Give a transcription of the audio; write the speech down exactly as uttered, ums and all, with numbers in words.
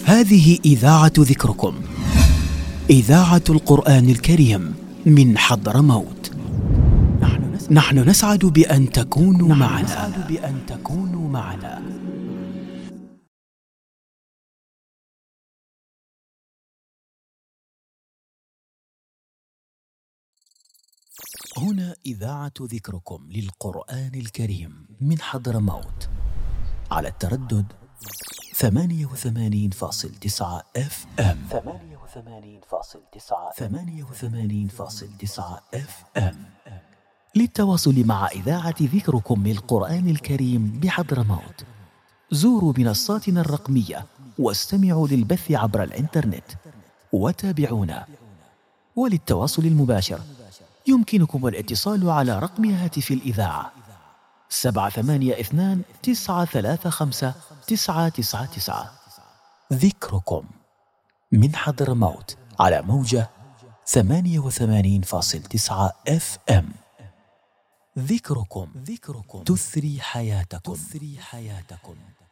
هذه إذاعة ذكركم، إذاعة القرآن الكريم من حضرموت. نحن نسعد بأن تكونوا معنا. بأن تكونوا معنا. هنا إذاعة ذكركم للقرآن الكريم من حضرموت على التردد ثمانية وثمانين فاصل تسعة اف ام. ثمانية وثمانين فاصل تسعة ثمانية وثمانين فاصل تسعة اف ام. للتواصل مع إذاعة ذكركم للقرآن الكريم بحضرموت زوروا منصاتنا الرقمية واستمعوا للبث عبر الإنترنت وتابعونا. وللتواصل المباشر يمكنكم الاتصال على رقم هاتف الإذاعة سبعة ثمانية اثنان تسعة ثلاثة خمسة تسعة تسعة تسعة. ذكركم من حضرموت على موجة ثمانية وثمانين فاصل تسعة اف ام. ذكركم ذكركم تثري حياتكم تثري حياتكم.